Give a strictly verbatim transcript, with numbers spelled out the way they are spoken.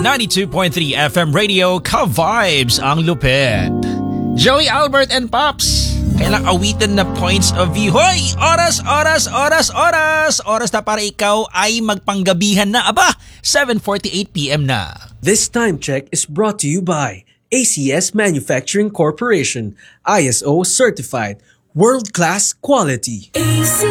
ninety-two point three F M Radio, Ka-Vibes ang lupit. Joey, Albert, and Pops, kailang awitin na points of view. Hoy! Oras, oras, oras, oras! Oras na para ikaw ay magpanggabihan na. Aba, seven forty-eight p.m. na. This time check is brought to you by A C S Manufacturing Corporation, I S O certified, world-class quality.